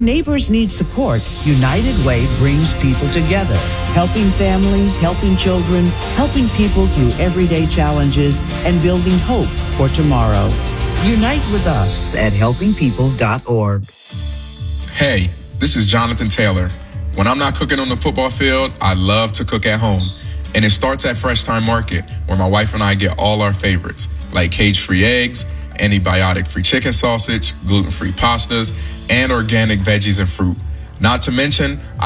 Neighbors need support. United Way brings people together, helping families, helping children, helping people through everyday challenges, and building hope for tomorrow. Unite with us at helpingpeople.org. Hey, this is Jonathan Taylor. When I'm not cooking on the football field, I love to cook at home. And it starts at Fresh Time Market, where my wife and I get all our favorites, like cage-free eggs, antibiotic-free chicken sausage, gluten-free pastas, and organic veggies and fruit. Not to mention,